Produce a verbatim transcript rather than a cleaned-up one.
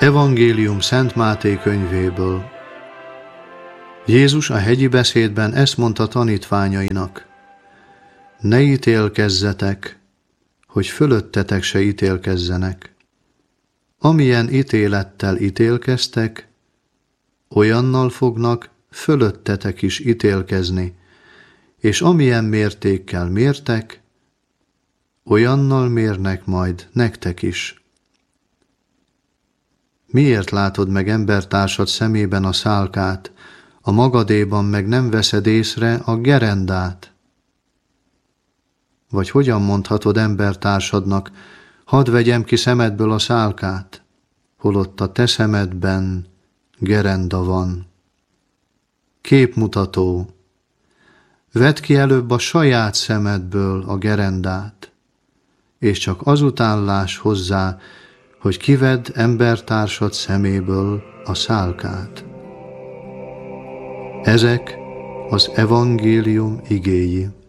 Evangélium Szent Máté könyvéből. Jézus a hegyi beszédben ezt mondta tanítványainak: ne ítélkezzetek, hogy fölöttetek se ítélkezzenek. Amilyen ítélettel ítélkeztek, olyannal fognak fölöttetek is ítélkezni, és amilyen mértékkel mértek, olyannal mérnek majd nektek is. Miért látod meg embertársad szemében a szálkát, a magadéban meg nem veszed észre a gerendát? Vagy hogyan mondhatod embertársadnak: hadd vegyem ki szemedből a szálkát, holott a te szemedben gerenda van? Képmutató: vedd ki előbb a saját szemedből a gerendát, és csak azután láss hozzá, hogy kivedd embertársad szeméből a szálkát. Ezek az evangélium igéi.